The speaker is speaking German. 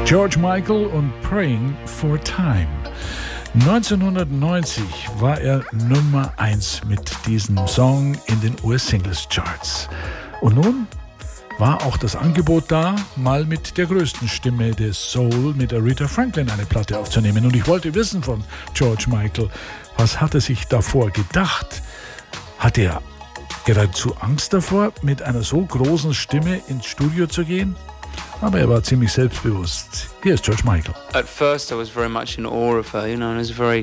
George Michael und Praying for Time. 1990 war er Nummer 1 mit diesem Song in den US-Singles-Charts. Und nun war auch das Angebot da, mal mit der größten Stimme des Soul, mit Aretha Franklin, eine Platte aufzunehmen. Und ich wollte wissen von George Michael, was hat er sich davor gedacht? Hat er geradezu Angst davor, mit einer so großen Stimme ins Studio zu gehen? Aber er war ziemlich selbstbewusst. Hier ist George Michael. At first I was very much in awe of her, and it was very